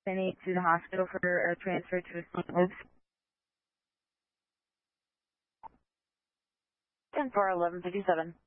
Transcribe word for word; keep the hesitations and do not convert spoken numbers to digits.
ten eight to the hospital for a transfer to Saint Luke's. ten four eleven fifty-seven.